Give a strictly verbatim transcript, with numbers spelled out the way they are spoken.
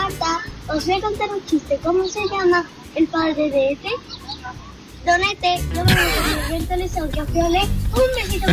encanta. Os voy a contar un chiste. ¿Cómo se llama el padre de Ete? Don Ete. Yo me voy a comer el viento, les aunque os viole. Un besito.